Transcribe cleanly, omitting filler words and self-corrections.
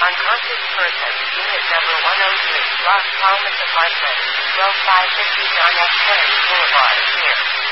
Unconscious person, unit number 103, Ross Thomas Apartment, 12550 John F. Kennedy Boulevard, here.